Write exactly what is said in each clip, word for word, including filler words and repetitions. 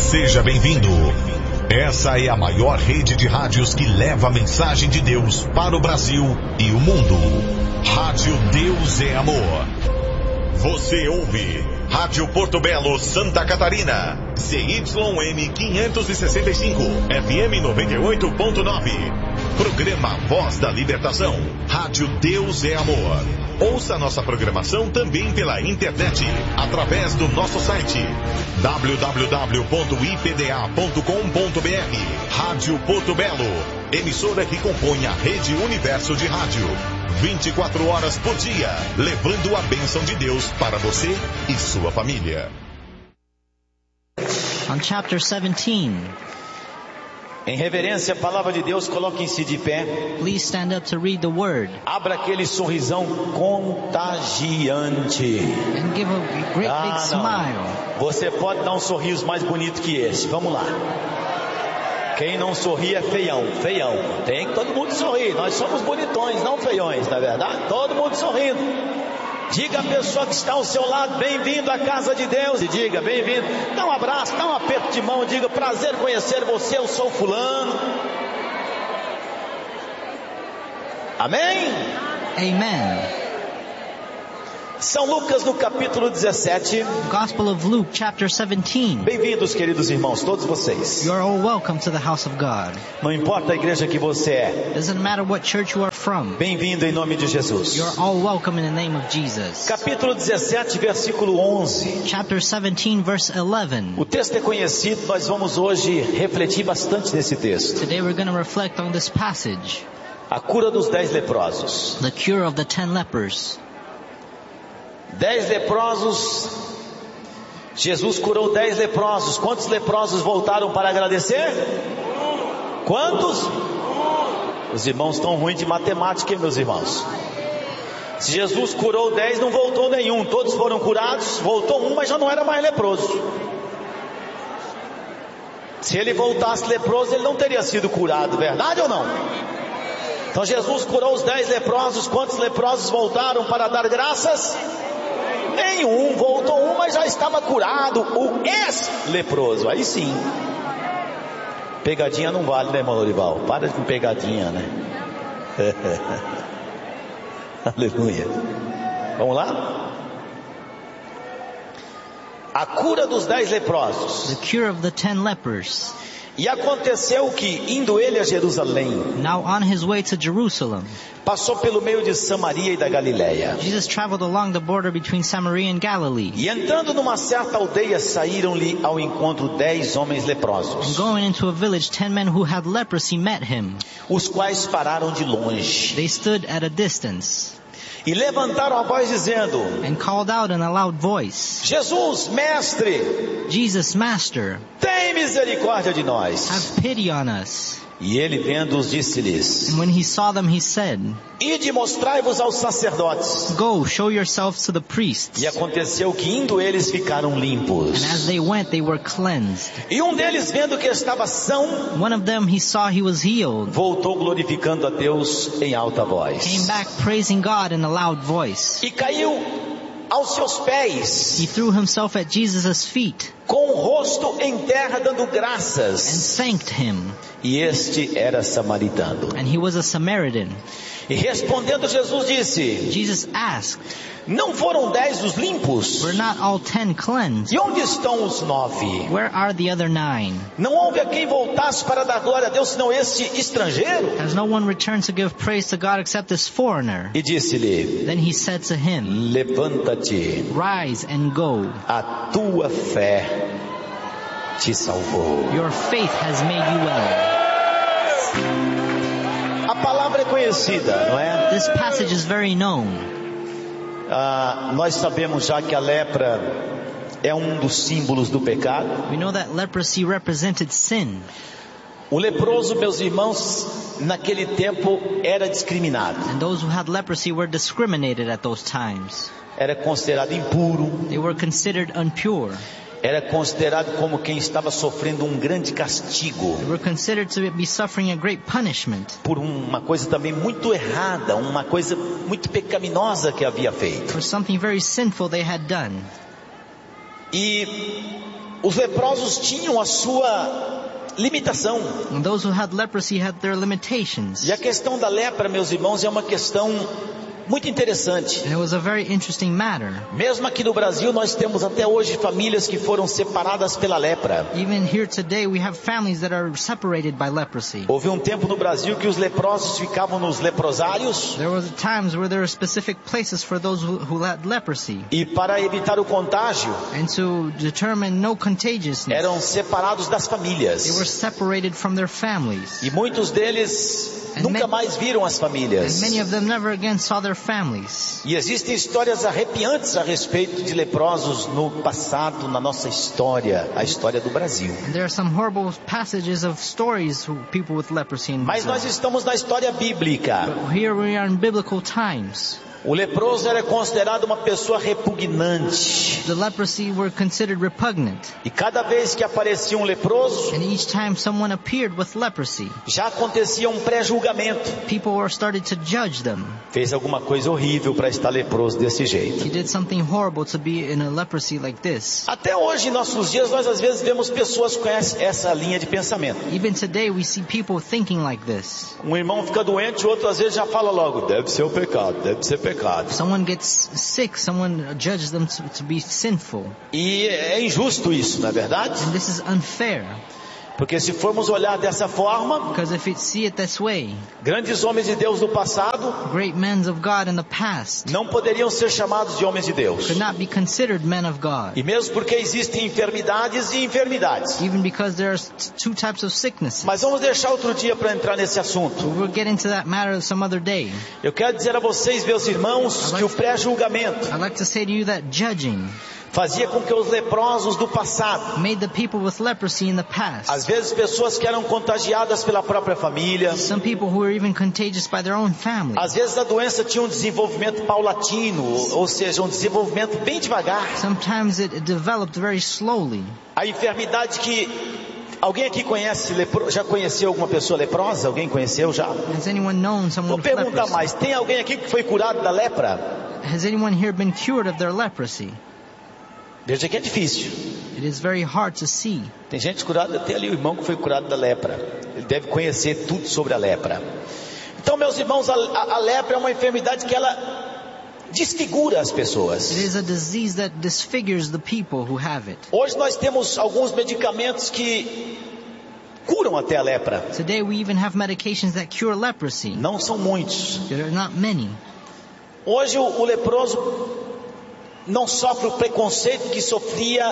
Seja bem-vindo. Essa é a maior rede de rádios que leva a mensagem de Deus para o Brasil e o mundo. Rádio Deus é Amor. Você ouve Rádio Porto Belo, Santa Catarina, C Y M quinhentos e sessenta e cinco, F M noventa e oito ponto nove. Programa Voz da Libertação. Rádio Deus é Amor. Ouça nossa programação também pela internet, através do nosso site w w w ponto i p d a ponto com ponto b r. Rádio Porto Belo, emissora que compõe a rede Universo de Rádio. vinte e quatro horas por dia, levando a bênção de Deus para você e sua família. On chapter seventeen. Em reverência à palavra de Deus, coloquem-se de pé. Please stand up to read the word. Abra aquele sorrisão contagiante. And give a great ah, big não. smile. Você pode dar um sorriso mais bonito que esse. Vamos lá. Quem não sorri é feião, feião. Tem que todo mundo sorrir. Nós somos bonitões, não feiões, não é verdade? Todo mundo sorrindo. Diga à pessoa que está ao seu lado, bem-vindo à casa de Deus. E diga, bem-vindo. Dá um abraço, dá um aperto de mão. Diga, prazer conhecer você, eu sou fulano. Amém? Amen. São Lucas no capítulo dezessete. Gospel of Luke chapter seventeen. Bem-vindos, queridos irmãos, todos vocês. You are all welcome to the house of God. Não importa a igreja que você é. Doesn't matter what church you are from. Bem-vindo em nome de Jesus. You are all welcome in the name of Jesus. Capítulo dezessete, versículo onze. Chapter seventeen, verse eleven. O texto é conhecido, nós vamos hoje refletir bastante nesse texto. Today we're going to reflect on this passage. A cura dos dez leprosos. The cure of the ten lepers. Dez leprosos. Jesus curou dez leprosos. Quantos leprosos voltaram para agradecer? Quantos? Os irmãos estão ruins de matemática, hein, meus irmãos? Se Jesus curou dez, não voltou nenhum. Todos foram curados. Voltou um, mas já não era mais leproso. Se ele voltasse leproso, ele não teria sido curado. Verdade ou não? Então Jesus curou os dez leprosos. Quantos leprosos voltaram para dar graças? Nenhum. Voltou um, mas já estava curado. O ex-leproso. Aí sim. Pegadinha não vale, né, irmão Lorival? Para com pegadinha, né? Aleluia. Vamos lá? A cura dos dez leprosos. The cure of the ten lepers. E aconteceu que, indo ele a Jerusalém, Now on his way to Jerusalem, passou pelo meio de Samaria e da Galileia. Jesus traveled along the border between Samaria and Galilee. E entrando numa certa aldeia, saíram-lhe ao encontro dez homens And leprosos, going into a village, ten men who had leprosy met him. os quais pararam de longe They stood at a distance e levantaram a voz dizendo: and called out in a loud voice, Jesus, mestre, Jesus, Master, tem misericórdia de nós. have pity on us. E ele, vendo-os, disse-lhes: And when he saw them, he said, Ide, mostrai-vos aos sacerdotes. Go, show yourselves to the priests. E aconteceu que, indo eles, ficaram limpos. And as they went, they were cleansed. E um deles, vendo que estava são, One of them, he saw he was healed, voltou glorificando a Deus em alta voz. came back praising God in a loud voice. E caiu aos seus pés, He threw himself at Jesus' feet com o rosto em terra, dando and graças. thanked him. E este era samaritano. And he was a Samaritan. E respondendo Jesus disse: Jesus asked, Não foram dez os limpos? were not all ten cleansed? E onde estão os nove? Where are the other nine? Não houve a quem voltasse para dar glória a Deus, senão este estrangeiro? Has no one returned to give praise to God except this foreigner? E disse-lhe: Then he said to him, Levanta-te, Rise and go. a tua fé te salvou. Your faith has made you well. A palavra é conhecida, não é? This passage is very known. Ah, nós sabemos já que a lepra é um dos símbolos do pecado. We know that leprosy represented sin. O leproso, meus irmãos, naquele tempo era discriminado. And those who had leprosy were discriminated at those times. Era considerado impuro. They were considered impure. Era considerado como quem estava sofrendo um grande castigo They were considered to be suffering a great punishment por uma coisa também muito errada, uma coisa muito pecaminosa que havia feito. for something very sinful they had done. E os leprosos tinham a sua limitação. And those who had leprosy had their limitations. E a questão da lepra, meus irmãos, é uma questão muito interessante. And it was a very interesting matter. Mesmo aqui no Brasil, nós temos até hoje famílias que foram separadas pela lepra. Even here today, we have families that are separated by leprosy. Houve um tempo no Brasil que os leprosos ficavam nos leprosários. There was times where there were specific places for those who, who had leprosy. E para evitar o contágio, And to determine no contagiousness, eram separados das famílias. they were separated from their families. E muitos deles And nunca ma- mais viram as famílias. And many of them never again saw their families. E existem histórias arrepiantes a respeito de leprosos no passado, na nossa história, a história do Brasil. And there are some horrible passages of stories of people with leprosy in Mas nós Brazil. estamos na história bíblica. But here we are in biblical times. O leproso era considerado uma pessoa repugnante. The leprosy were considered repugnant. E cada vez que aparecia um leproso, And each time someone appeared with leprosy, já acontecia um pré-julgamento. people were started to judge them. Fez alguma coisa horrível para estar leproso desse jeito. He did something horrible to be in a leprosy like this. Até hoje, em nossos dias, nós às vezes vemos pessoas com essa essa linha de pensamento. Even today we see people thinking like this. Um irmão fica doente, o outro às vezes já fala logo, deve ser o pecado, deve ser pecado. If someone gets sick, someone judges them to, to be sinful. E é injusto isso, não é verdade? And this is unfair. Porque se formos olhar dessa forma, Because if you see it this way, grandes homens de Deus do passado great men of God in the past não poderiam ser chamados de homens de Deus. could not be considered men of God. E mesmo porque existem enfermidades e enfermidades. Even because there are two types of sicknesses. Mas vamos deixar outro dia para entrar nesse assunto. But we'll get into that matter some other day. Eu quero dizer a vocês, meus irmãos, que o pré-julgamento I'd like to say to you that judging fazia com que os leprosos do passado, made the people with leprosy in the past, às vezes pessoas que eram contagiadas pela própria família, some people who were even contagious by their own family, às vezes a doença tinha um desenvolvimento paulatino, ou seja, um desenvolvimento bem devagar. sometimes it developed very slowly. A enfermidade que alguém aqui conhece, lepro... já conheceu alguma pessoa leprosa? Alguém conheceu já? Has anyone known someone Vou with perguntar leprosy? mais, tem alguém aqui que foi curado da lepra? Has anyone here been cured of their leprosy? Veja que é difícil. It is very hard to see. Tem gente curada, tem ali o irmão que foi curado da lepra. Ele deve conhecer tudo sobre a lepra. Então, meus irmãos, a, a, a lepra é uma enfermidade que ela desfigura as pessoas. It is a disease that disfigures the people who have it. Hoje nós temos alguns medicamentos que curam até a lepra. Today we even have medications that cure leprosy. Não são muitos. There are not many. Hoje o, o leproso não sofre o preconceito que sofria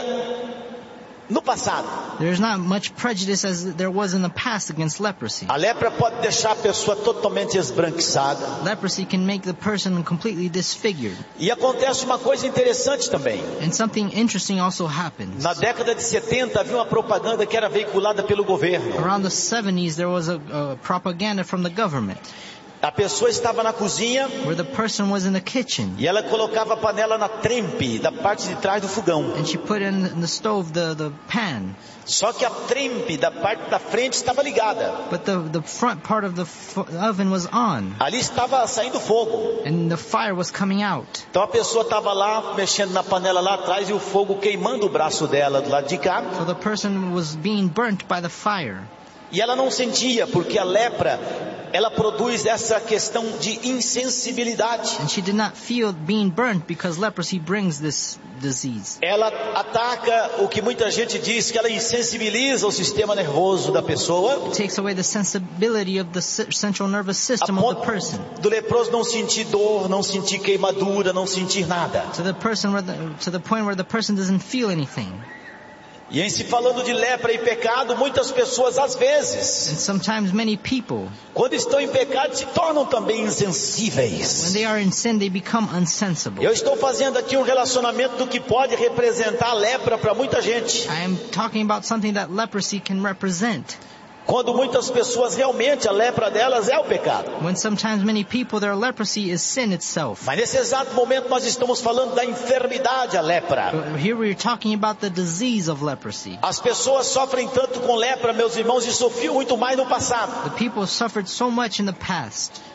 no passado. There's not much prejudice as there was in the past against leprosy. A lepra pode deixar a pessoa totalmente esbranquiçada. Leprosy can make the person completely disfigured. E acontece uma coisa interessante também. And something interesting also happens. Na década de setenta havia uma propaganda que era veiculada pelo governo. Around the seventies there was a, a propaganda from the government A pessoa estava na cozinha where the person was in the kitchen e ela colocava a panela na trempe da parte de trás do fogão. and she put in the stove the, the pan. Só que a trempe da parte da frente estava ligada. But the, the front part of the f- oven was on Ali estava saindo fogo. and the fire was coming out. Então a pessoa estava lá mexendo na panela lá atrás e o fogo queimando o braço dela do lado de cá. So the person was being burnt by the fire. E ela não sentia, porque a lepra, ela produz essa questão de insensibilidade. And she did not feel being burnt because leprosy brings this disease. Ela ataca o que muita gente diz, que ela insensibiliza o sistema nervoso da pessoa, It takes away the sensibility of the c- central nervous a system of the ponto person. do leproso não sentir dor, não sentir queimadura, não sentir nada. To the person where the, to the point where the person doesn't feel anything. E em se falando de lepra e pecado, muitas pessoas às vezes, And sometimes many people, quando estão em pecado, se tornam também when insensíveis. they are in sin, they become unsensible. Eu estou fazendo aqui um relacionamento do que pode representar a lepra para muita gente. I am talking about something that leprosy can represent. Quando muitas pessoas realmente a lepra delas é o pecado. When sometimes many people, their leprosy is sin itself. Mas nesse exato momento nós estamos falando da enfermidade, a lepra. But here we're talking about the disease of leprosy. As pessoas sofrem tanto com lepra, meus irmãos, e sofriam muito mais no passado, The people suffered so much in the past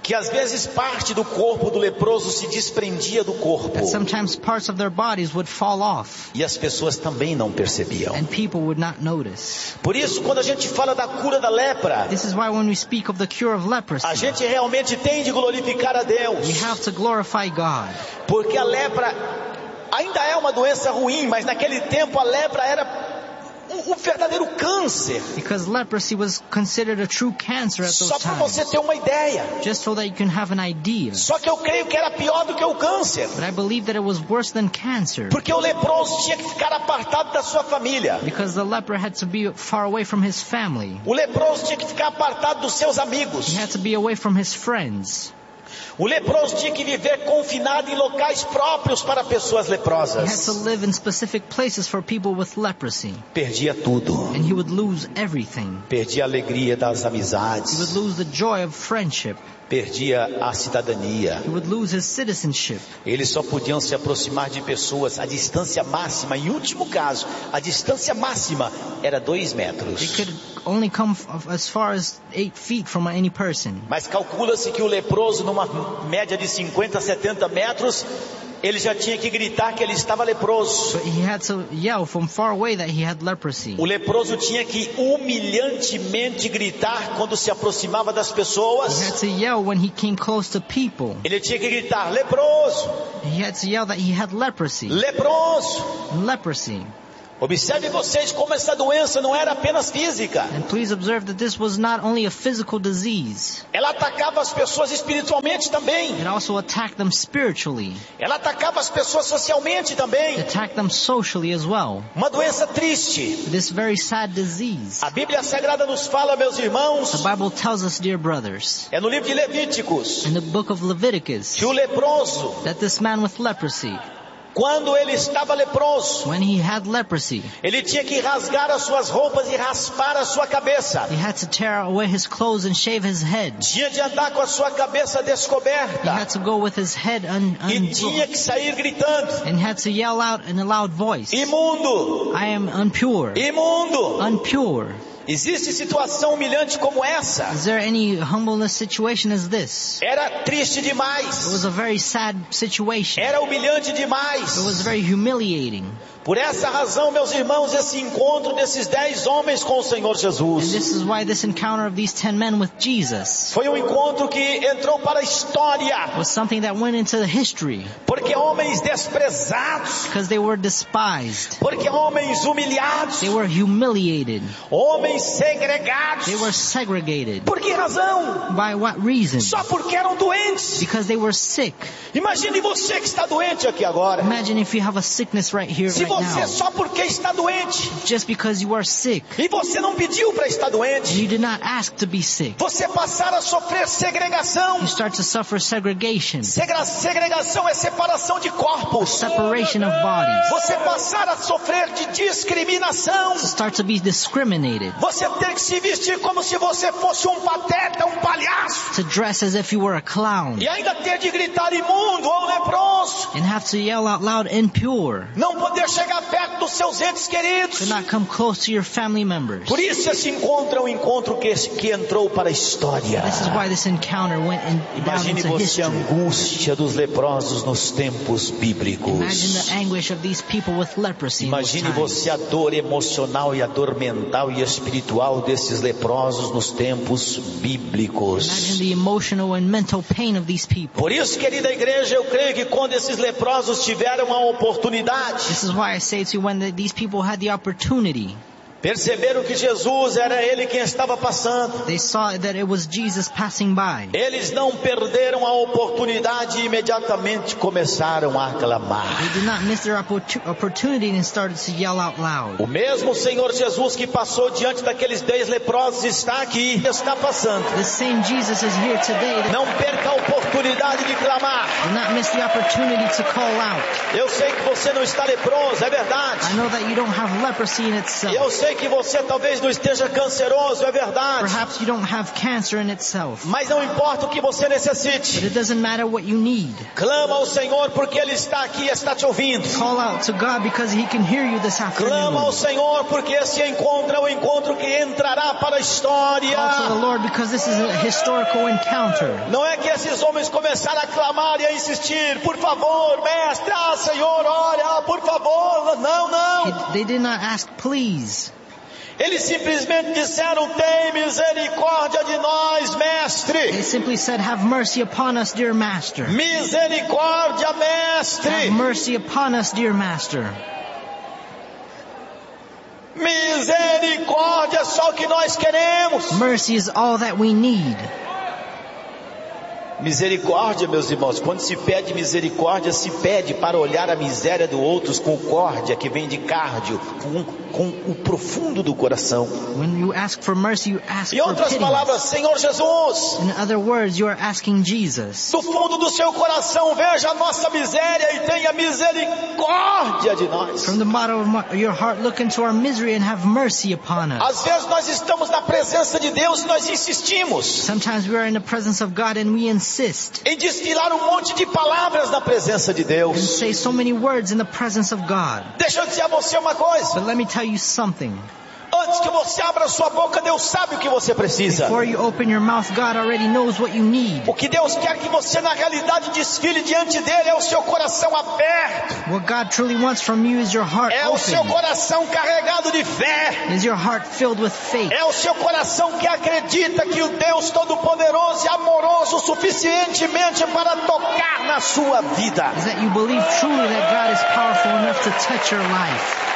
que às vezes parte do corpo do leproso se desprendia do corpo. That sometimes parts of their bodies would fall off. E as pessoas também não percebiam. And people would not notice. Por isso, quando a gente fala da cura da lepra, This is why when we speak of the cure of leprosy, a gente realmente tem de glorificar a Deus. we have to glorify God. Porque a lepra ainda é uma doença ruim, mas naquele tempo a lepra era um, um verdadeiro câncer. Because leprosy was considered a true cancer at those Só para você times. ter uma ideia. Just so that you can have an idea. Só que eu creio que era pior do que o câncer. But I believe that it was worse than cancer. Porque o leproso tinha que ficar apartado da sua família. Because the leper had to be far away from his family. O leproso tinha que ficar apartado dos seus amigos. He had to be away from his friends. O leproso tinha que viver confinado em locais próprios para pessoas He had to leprosas. live in specific places for people with leprosy. Perdia tudo. And he would lose everything. Perdia a alegria das He would amizades. lose the joy of friendship. Perdia a cidadania. He would lose his citizenship. Eles só podiam se aproximar de pessoas. A distância máxima, em último caso, a distância máxima era dois They metros. could only come f- as far as eight feet from any person. Mas calcula-se que o leproso, numa média de cinquenta, setenta metros, ele já tinha que gritar que ele estava leproso. But he had to yell from far away that he had leprosy. O leproso tinha que humilhantemente gritar quando se aproximava das He had pessoas. to yell when he came close to people. Ele tinha que gritar: leproso, He had to yell that he had leprosy. leproso. Leprosy. Observe vocês como essa doença não era apenas física. And please observe that this was not only a physical disease. Ela atacava as pessoas espiritualmente também. It also attacked them spiritually. Ela atacava as pessoas socialmente It também. attacked them socially as well. Uma doença triste. This very sad disease. A Bíblia Sagrada nos fala, meus irmãos, The Bible tells us, dear brothers, é no livro de Levíticos, in the book of Leviticus, que o leproso, that this man with leprosy, quando ele estava leproso, when he had leprosy, ele tinha que rasgar as suas roupas e raspar a sua cabeça. he had to tear away his clothes and shave his head. Tinha de andar com a sua cabeça He descoberta. had to go with his head un- E tinha un- que sair gritando: and had to yell out in a loud voice, imundo, I am impure, imundo. unpure. Existe situação humilhante como essa? Is there any humbleness situation as this? Era triste It demais. was a very sad situation. Era humilhante It was demais. very humiliating. Por essa razão, meus irmãos, esse encontro desses dez homens com o Senhor And Jesus this is why this encounter of these ten men with Jesus foi um encontro que entrou para a história. was something that went into the history. Porque homens desprezados, Because they were despised. porque homens humilhados, They were humiliated. homens segregados. They were segregated. Por que razão? By what reason? Só porque eram doentes. Because they were sick. Imagine você que está doente aqui agora. Imagine if you have a sickness right here, Se right você now. só porque está doente Just because you are sick. e você não pediu para estar And doente, you did not ask to be sick. você passar a sofrer segregação. You start to suffer segregation. Segra- segregação é separação de corpos. Separation of bodies. Você passar a sofrer de discriminação. To start to be discriminated. Você ter que se vestir como se você fosse um pateta, um palhaço. To dress as if you were a clown. E ainda ter de gritar imundo ou leproso. And have to yell out loud, impure. Não poder chegar perto dos seus entes queridos. To not come close to your family members. Por isso esse encontro é um encontro que, que entrou para a história. This is why this encounter went in, down Imagine into você a history. angústia dos leprosos nos tempos Imagine bíblicos. the anguish of these people with leprosy in those Imagine times. você a dor emocional e a dor mental e espiritual desses leprosos nos tempos Imagine bíblicos. the emotional and mental pain of these people. Por isso, querida igreja, eu creio que quando esses leprosos tiveram a oportunidade, This is why I say to you, when the, these people had the opportunity, perceberam que Jesus era Ele quem estava passando. they saw that it was Jesus passing by. Eles não perderam a oportunidade e imediatamente começaram a clamar. They did not miss their opportu- opportunity and started to yell out loud. O mesmo Senhor Jesus que passou diante daqueles dez leprosos está aqui, está passando. The same Jesus is here today. They Não perca a oportunidade de clamar. did not miss the opportunity to call out. Eu sei que você não está leproso, é verdade. I know that you don't have leprosy in itself. Eu sei sei que você talvez não esteja canceroso, é verdade. Perhaps you don't have cancer in itself. Mas não importa o que você But necessite. it doesn't matter what you need. Clama ao Senhor porque Ele está aqui e está te ouvindo. Call out to God because He can hear you this Clama ao afternoon. Senhor porque esse encontro é o encontro que entrará para a história. Call to the Lord because this is a historical encounter. Não é que esses homens começaram a clamar e a insistir, por favor, mestre, ah, Senhor, olha, por favor, não, não. He- They did not ask, please. Eles simplesmente disseram, tem misericórdia de nós, They mestre. simply said, have mercy upon us, dear Master. Misericórdia, Have mestre. mercy upon us, dear Master. Misericórdia, só o que nós queremos. Mercy is all that we need. Misericórdia, meus irmãos, quando se pede misericórdia, se pede para olhar a miséria do outro com córdia, que vem de cardio, com, com o profundo do coração. When you ask for mercy, you ask Em for outras pity. palavras, Senhor Jesus, In other words, you are asking Jesus. do fundo do seu coração, veja a nossa miséria e tenha misericórdia de nós. From the bottom of my- your heart, look into our misery and have mercy upon us. Às vezes nós estamos na presença de Deus e nós insistimos Sometimes we are in the presence of God and we insist em destilar um monte de palavras na presença de and Deus. say so many words in the presence of God. Deixa eu dizer a você uma coisa. But let me tell you something. Antes que você abra a sua boca, Deus sabe o que você precisa. Before you open your mouth, God already knows what you need. O que Deus quer que você na realidade desfile diante dele é o seu coração aberto. What God truly wants from you is your heart É o seu open. coração carregado de fé. Is your heart filled with faith. É o seu coração que acredita que o Deus Todo-Poderoso e amoroso suficientemente para tocar na sua vida. Is that you believe truly that God is powerful enough to touch your life.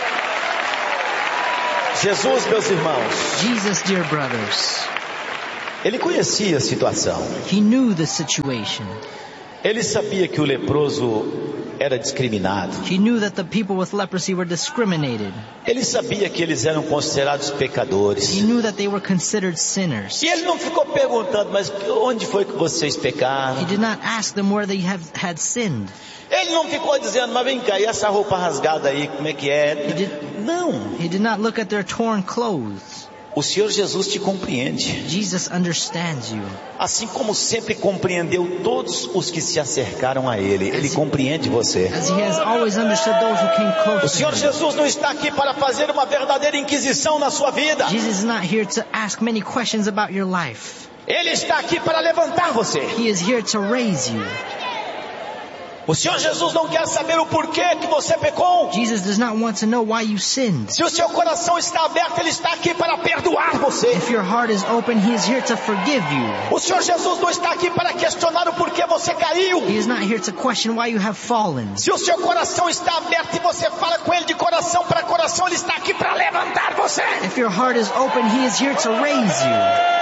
Jesus, meus irmãos, Jesus, dear brothers, ele conhecia a situação. He knew the situation. Ele sabia que o leproso era discriminado. He knew that the people with leprosy were discriminated. Ele sabia que eles eram considerados pecadores. He knew that they were considered sinners. E ele não ficou perguntando, mas onde foi que vocês pecaram? He did not ask them where they have had sinned. Ele não ficou dizendo, mas vem cá, e essa roupa rasgada aí, como é que é? did- Não. He did not look at their torn clothes. O Senhor Jesus te compreende. Jesus understands you. Assim como sempre compreendeu todos os que se acercaram a Ele. Ele compreende você. As He has always understood those who came O close to Senhor Him. Jesus não está aqui para fazer uma verdadeira inquisição na sua vida. Jesus is not here to ask many questions about your life. Ele está aqui para levantar você. He is here to raise you. O Senhor Jesus não quer saber o porquê que você pecou. Jesus does not want to know why you sinned. Se o seu coração está aberto, Ele está aqui para perdoar você. If your heart is open, He is here to forgive you. O Senhor Jesus não está aqui para questionar o porquê você caiu. He is not here to question why you have fallen. Se o seu coração está aberto e você fala com Ele de coração para coração, Ele está aqui para levantar você. If your heart is open, He is here to raise you.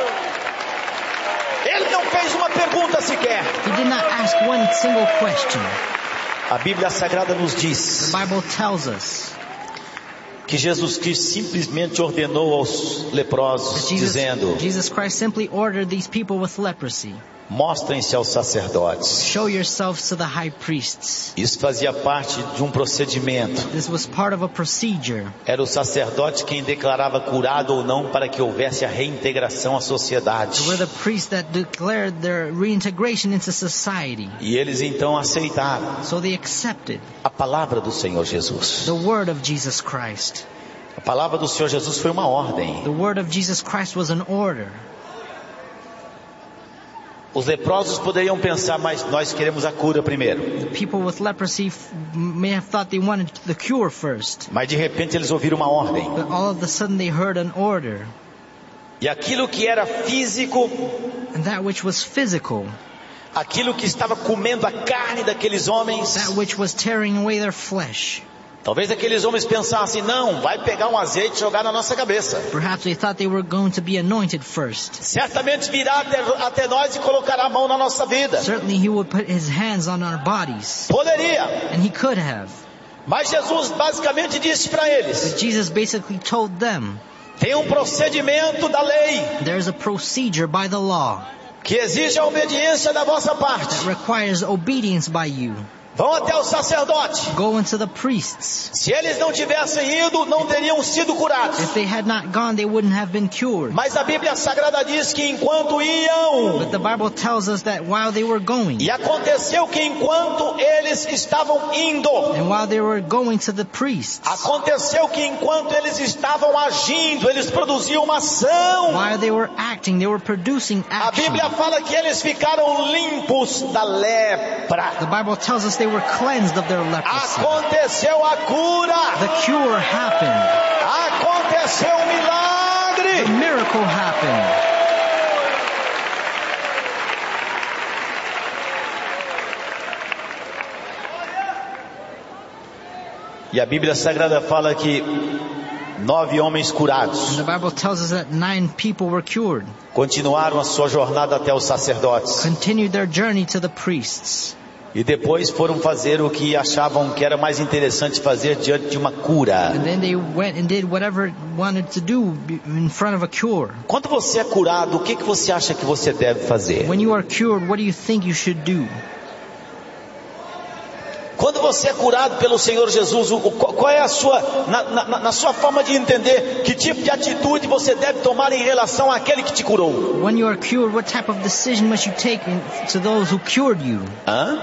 Ele não fez uma pergunta sequer. He did not ask one single question. A Bíblia Sagrada nos The diz Bible tells us que Jesus Cristo simplesmente ordenou aos leprosos, that Jesus, dizendo, Jesus Christ simply ordered these people with leprosy, mostrem-se aos sacerdotes. show yourselves to the high priests. Isso fazia parte de um procedimento. This was part of a procedure. Era o sacerdote quem declarava curado ou não para que houvesse a reintegração à sociedade. They were the priests that declared their reintegration into society. E eles então aceitaram So they accepted a palavra do Senhor Jesus. the word of Jesus Christ. A palavra do Senhor Jesus foi uma ordem. The word of Jesus Christ was an order. Os leprosos poderiam pensar, mas nós queremos a cura primeiro. The people with leprosy f- may have thought they wanted the cure first, Mas de repente eles ouviram uma ordem. but all of a sudden they heard an order. E aquilo que era físico, And that which was physical, aquilo que estava comendo a carne daqueles homens, that which was tearing away their flesh. talvez aqueles homens pensassem, não, vai pegar um azeite e jogar na nossa cabeça. Perhaps they thought they were going to be anointed first. Certamente virá até, até nós e colocará a mão na nossa vida. Certainly He would put His hands on our bodies. Poderia. And He could have. Mas Jesus basicamente disse para eles, But Jesus basically told them, tem um procedimento da lei there's a procedure by the law que exige a obediência da vossa parte. that requires obedience by you. Vão até o sacerdote. Go into the priests. Se eles não tivessem ido, não teriam sido curados. If they had not gone, they wouldn't have been cured. Mas a Bíblia Sagrada diz que enquanto iam, But the Bible tells us that while they were going, e aconteceu que enquanto eles estavam indo, and while they were going to the priests, aconteceu que enquanto eles estavam agindo, eles produziam uma ação. while they were acting, they were producing A action. Bíblia fala que eles ficaram limpos da lepra. The Bible tells us they were cleansed of their leprosy. Aconteceu a cura. The cure happened. Aconteceu o The milagre. miracle happened. E a Bíblia Sagrada fala que nove homens curados And the Bible tells us that nine people were cured, continuaram a sua jornada até os sacerdotes. continued their journey to the priests, E depois foram fazer o que achavam que era mais interessante fazer diante de uma cura. and then they went and did whatever wanted to do in front of a cure. Quando você é curado, o que, que você acha que você deve fazer? When you are cured, what do you think you should do? Quando você é curado pelo Senhor Jesus, o- qual é a sua, na, na, na sua forma de entender, que tipo de atitude você deve tomar em relação àquele que te curou? When you are cured, what type of decision must you take in, to those who cured you? Hã?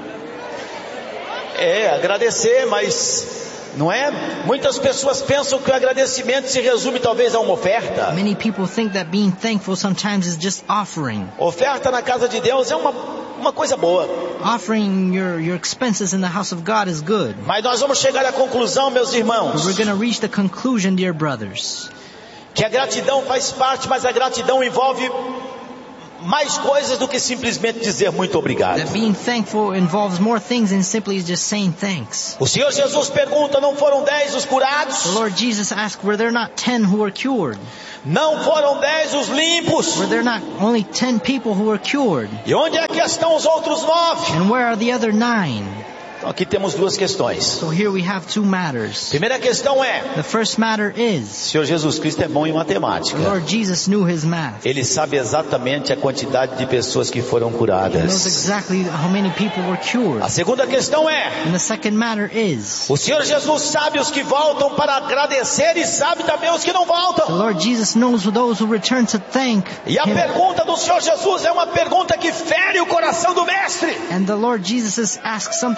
É, agradecer, mas não é? Muitas pessoas pensam que o agradecimento se resume talvez a uma oferta. Many people think that being thankful sometimes is just offering. Oferta na casa de Deus é uma, uma coisa boa. Offering your, your expenses in the house of God is good. Mas nós vamos chegar à conclusão, meus irmãos, But we're going to reach the conclusion, dear brothers, que a gratidão faz parte, mas a gratidão envolve mais coisas do que simplesmente dizer muito obrigado. that being thankful involves more things than simply just saying thanks. O Senhor Jesus pergunta, não foram dez os The curados? Lord Jesus asked, were there not ten who were cured? Não foram dez os limpos? Were there not only ten people who were cured? E onde é que estão os outros nove? And where are the other nine? Então aqui temos duas questões. So here we have two matters. Primeira questão é, The first matter o is, Senhor Jesus Cristo é bom em matemática. the Lord Jesus knew his math. Ele sabe exatamente a quantidade de pessoas que foram He knows curadas. exactly how many people were cured. A segunda questão é, And the second matter is, o Senhor Jesus sabe os que voltam para agradecer e sabe também os que não the voltam. Lord Jesus knows those who return to thank E a him. pergunta do Senhor Jesus é uma pergunta que fere o coração do mestre. And the Lord Jesus asks something